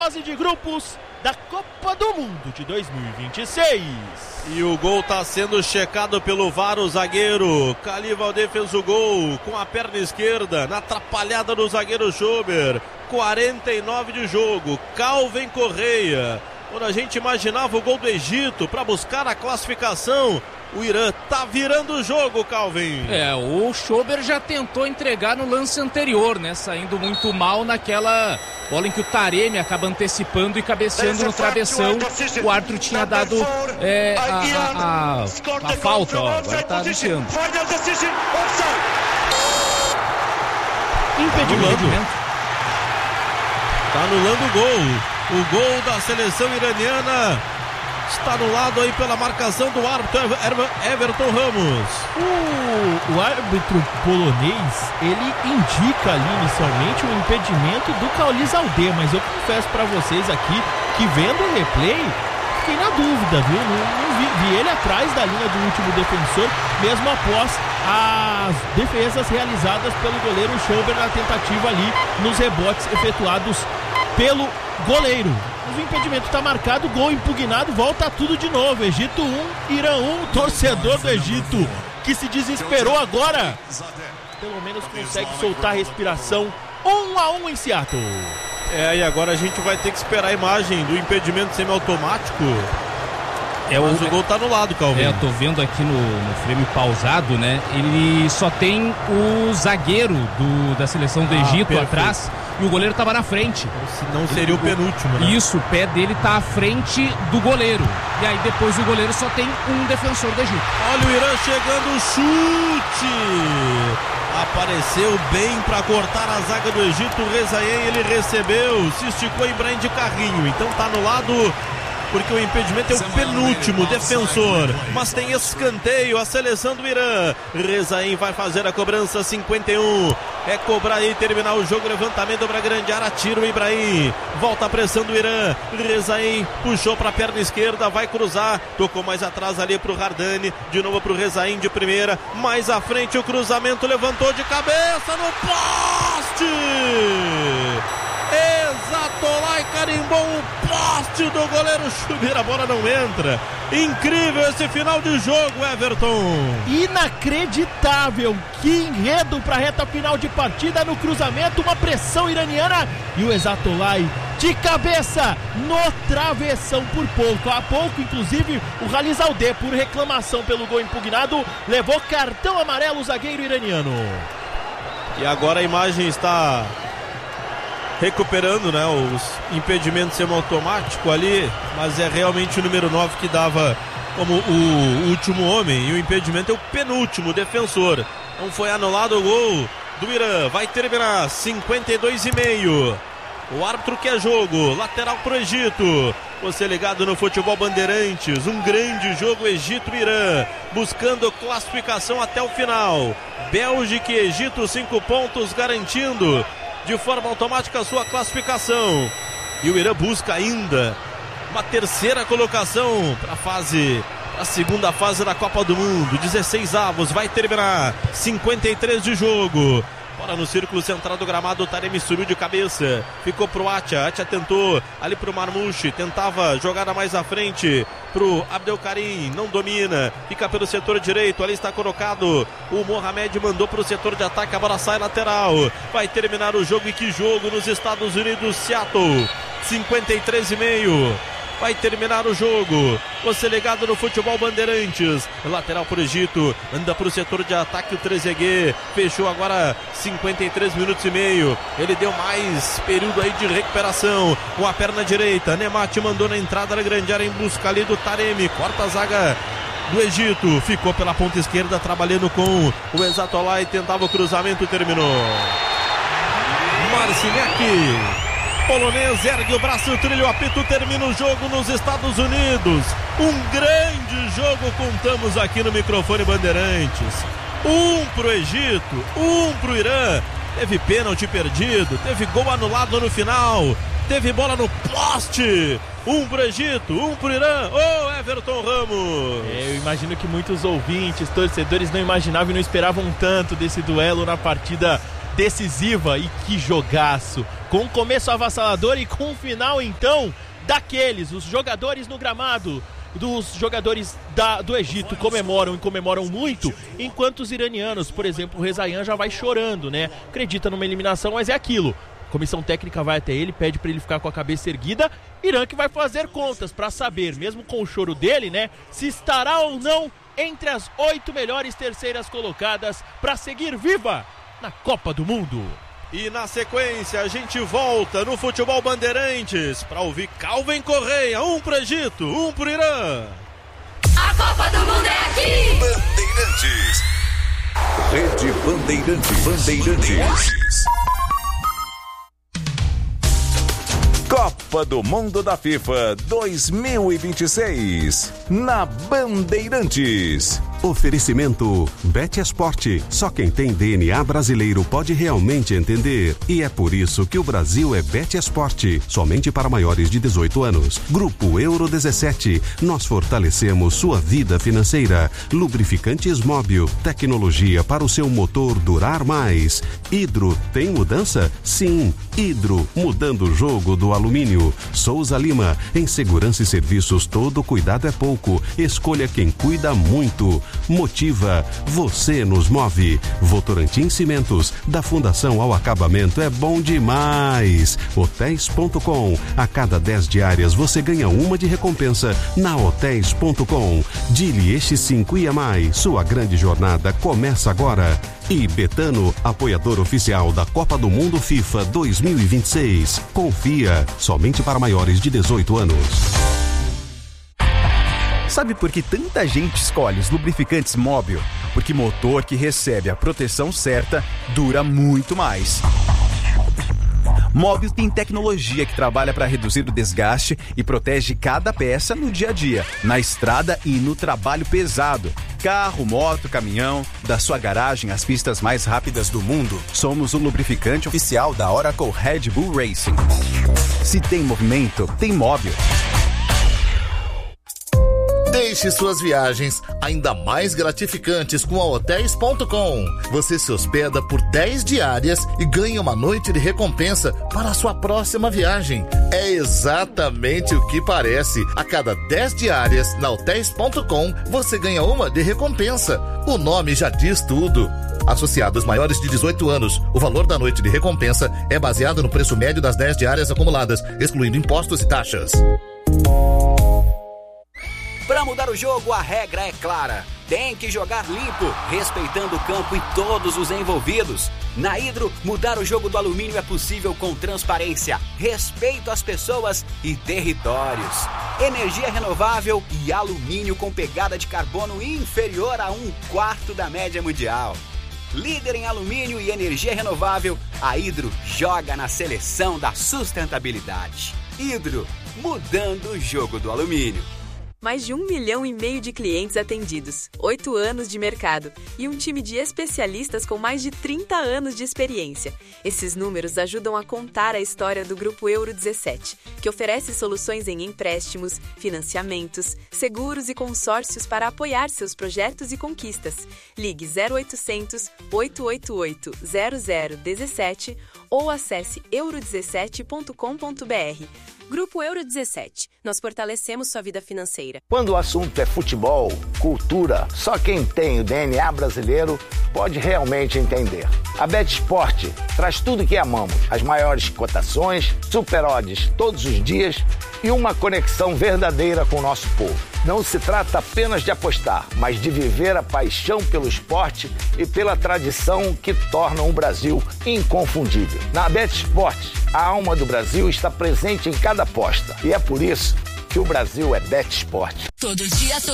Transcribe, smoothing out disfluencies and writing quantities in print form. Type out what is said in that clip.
Fase de grupos da Copa do Mundo de 2026. E o gol está sendo checado pelo VAR. O zagueiro Calivalde fez o gol com a perna esquerda na atrapalhada do zagueiro Schober. 49 de jogo. Calvin Correia. Quando a gente imaginava o gol do Egito para buscar a classificação, o Irã tá virando o jogo, Calvin. O Schober já tentou entregar no lance anterior, né? Saindo muito mal naquela bola em que o Taremi acaba antecipando e cabeceando no travessão. O árbitro tinha dado a falta, ó. Agora tá anunciando. Impedimento. Tá anulando o gol. O gol da seleção iraniana está anulado aí pela marcação do árbitro Everton Ramos. O árbitro polonês, ele indica ali inicialmente o impedimento do Calizalde, mas eu confesso para vocês aqui que vendo o replay, fiquei na dúvida, viu? Não vi ele atrás da linha do último defensor, mesmo após as defesas realizadas pelo goleiro Schober na tentativa ali nos rebotes efetuados pelo goleiro. O impedimento está marcado, gol impugnado, volta tudo de novo. Egito 1, Irã 1, torcedor do Egito que se desesperou agora, pelo menos consegue soltar a respiração. 1-1 em Seattle. E agora a gente vai ter que esperar a imagem do impedimento semiautomático. Mas o gol tá anulado, Calvin. Eu tô vendo aqui no frame pausado, né? Ele só tem o zagueiro da seleção do Egito perfeito. Atrás, e o goleiro tava na frente. Não seria o penúltimo, né? Isso, o pé dele tá à frente do goleiro. E aí depois do goleiro só tem um defensor do Egito. Olha o Irã chegando, chute! Apareceu bem para cortar a zaga do Egito. O Rezaei, ele recebeu, se esticou Ibrahim de carrinho. Então tá anulado, porque o impedimento é o penúltimo defensor. Mas tem escanteio, a seleção do Irã. Rezaei vai fazer a cobrança, 51. É cobrar e terminar o jogo. Levantamento para grande área, tira o Ibrahim. Volta a pressão do Irã. Rezaei puxou para a perna esquerda, vai cruzar. Tocou mais atrás ali para o Hardani. De novo para o Rezaei de primeira. Mais à frente o cruzamento, levantou de cabeça no poste. Exatolai carimbou o poste do goleiro Schober, a bola não entra. Incrível esse final de jogo, Everton. Inacreditável, que enredo para a reta final de partida. No cruzamento, uma pressão iraniana e o Exatolai de cabeça no travessão por pouco. Há pouco, inclusive, o Calizalde, por reclamação pelo gol impugnado, levou cartão amarelo o zagueiro iraniano. E agora a imagem está recuperando, né, os impedimentos semiautomáticos ali, mas é realmente o número 9 que dava como o último homem, e o impedimento é o penúltimo defensor. Então foi anulado o gol do Irã, vai terminar 52,5. O árbitro quer jogo, lateral pro Egito. Você ligado no Futebol Bandeirantes, um grande jogo Egito-Irã, buscando classificação até o final. Bélgica e Egito, 5 pontos, garantindo de forma automática a sua classificação. E o Irã busca ainda uma terceira colocação para a segunda fase da Copa do Mundo. 16 avos, vai terminar 53 de jogo. Bola no círculo central do gramado, o Taremi subiu de cabeça, ficou pro Atia tentou ali pro Marmouche, tentava jogada mais à frente pro Abdelkarim, não domina, fica pelo setor direito, ali está colocado o Mohamed, mandou pro setor de ataque, a bola sai lateral, vai terminar o jogo. E que jogo nos Estados Unidos, Seattle, 53,5. Vai terminar o jogo. Você ligado no Futebol Bandeirantes. Lateral pro Egito. Anda pro setor de ataque o Trezeguet. Fechou agora 53 minutos e meio. Ele deu mais período aí de recuperação. Com a perna direita. Nemati mandou na entrada da grande área em busca ali do Taremi. Corta a zaga do Egito. Ficou pela ponta esquerda trabalhando com o Exatolai. Tentava o cruzamento e terminou. Marciniak. Polonês ergue o braço, trilha o apito, termina o jogo nos Estados Unidos. Um grande jogo, contamos aqui no microfone Bandeirantes. 1 pro Egito, 1 pro Irã. Teve pênalti perdido, teve gol anulado no final, teve bola no poste. 1 pro Egito, 1 pro Irã. Ô, Everton Ramos. Eu imagino que muitos ouvintes, torcedores não imaginavam e não esperavam tanto desse duelo na partida decisiva e que jogaço. Com um começo avassalador e com um final, então, daqueles, os jogadores no gramado, dos jogadores do Egito comemoram e comemoram muito, enquanto os iranianos, por exemplo, o Rezaian já vai chorando, né? Acredita numa eliminação, mas é aquilo. A comissão técnica vai até ele, pede para ele ficar com a cabeça erguida. Irã que vai fazer contas para saber, mesmo com o choro dele, né, se estará ou não entre as 8 melhores terceiras colocadas para seguir viva na Copa do Mundo. E na sequência a gente volta no Futebol Bandeirantes para ouvir Calvin Correia, um pro Egito, um pro Irã. A Copa do Mundo é aqui! Bandeirantes. Rede Bandeirantes. Copa do Mundo da FIFA 2026 na Bandeirantes. Oferecimento BetEsport. Só quem tem DNA brasileiro pode realmente entender. E é por isso que o Brasil é BetEsport. Somente para maiores de 18 anos. Grupo Euro 17. Nós fortalecemos sua vida financeira. Lubrificantes Móbil. Tecnologia para o seu motor durar mais. Hidro. Tem mudança? Sim. Hidro. Mudando o jogo do alumínio. Souza Lima. Em segurança e serviços, todo cuidado é pouco. Escolha quem cuida muito. Motiva, você nos move. Votorantim Cimentos, da Fundação ao Acabamento é bom demais. Hotéis.com, a cada 10 diárias você ganha uma de recompensa na Hotéis.com. Dili X5 IMAI, sua grande jornada começa agora. E Betano, apoiador oficial da Copa do Mundo FIFA 2026. Confia, somente para maiores de 18 anos. Sabe por que tanta gente escolhe os lubrificantes Móbil? Porque motor que recebe a proteção certa dura muito mais. Móbil tem tecnologia que trabalha para reduzir o desgaste e protege cada peça no dia a dia, na estrada e no trabalho pesado. Carro, moto, caminhão, da sua garagem às pistas mais rápidas do mundo, somos o lubrificante oficial da Oracle Red Bull Racing. Se tem movimento, tem Móbil. Deixe suas viagens ainda mais gratificantes com a Hotéis.com. Você se hospeda por 10 diárias e ganha uma noite de recompensa para a sua próxima viagem. É exatamente o que parece. A cada 10 diárias na Hotéis.com, você ganha uma de recompensa. O nome já diz tudo. Associados maiores de 18 anos, o valor da noite de recompensa é baseado no preço médio das 10 diárias acumuladas, excluindo impostos e taxas. Para mudar o jogo, a regra é clara. Tem que jogar limpo, respeitando o campo e todos os envolvidos. Na Hidro, mudar o jogo do alumínio é possível com transparência, respeito às pessoas e territórios. Energia renovável e alumínio com pegada de carbono inferior a 1/4 da média mundial. Líder em alumínio e energia renovável, a Hidro joga na seleção da sustentabilidade. Hidro, mudando o jogo do alumínio. Mais de 1,5 milhão de clientes atendidos, 8 anos de mercado e um time de especialistas com mais de 30 anos de experiência. Esses números ajudam a contar a história do Grupo Euro 17, que oferece soluções em empréstimos, financiamentos, seguros e consórcios para apoiar seus projetos e conquistas. Ligue 0800 888 0017 ou acesse euro17.com.br. Grupo Euro 17. Nós fortalecemos sua vida financeira. Quando o assunto é futebol, cultura, só quem tem o DNA brasileiro pode realmente entender. A BetEsport traz tudo que amamos. As maiores cotações, super odds todos os dias e uma conexão verdadeira com o nosso povo. Não se trata apenas de apostar, mas de viver a paixão pelo esporte e pela tradição que tornam o Brasil inconfundível. Na BetEsport, a alma do Brasil está presente em cada aposta. E é por isso que o Brasil é BetEsport. Todo dia,